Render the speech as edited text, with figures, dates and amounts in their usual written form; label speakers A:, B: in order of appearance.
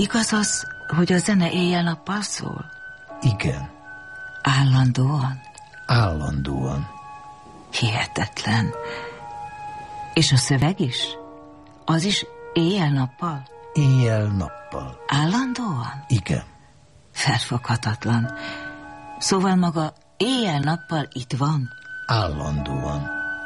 A: Igaz az, hogy a zene éjjel-nappal szól?
B: Igen.
A: Állandóan?
B: Állandóan.
A: Hihetetlen. És a szöveg is? Az is éjjel-nappal?
B: Éjjel-nappal.
A: Állandóan?
B: Igen.
A: Felfoghatatlan. Szóval maga éjjel-nappal itt van?
B: Állandóan.